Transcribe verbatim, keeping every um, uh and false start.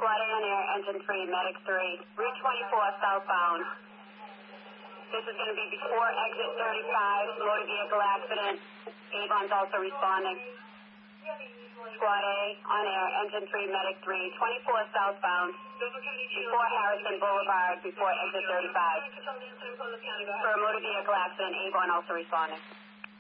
Squad A on air, engine three, medic three, Route twenty-four southbound. This is going to be before exit thirty-five, motor vehicle accident. Avon's also responding. Squad A on air, engine three, medic three, twenty-four southbound, before Harrison Boulevard, before exit thirty-five. For a motor vehicle accident, Avon also responding.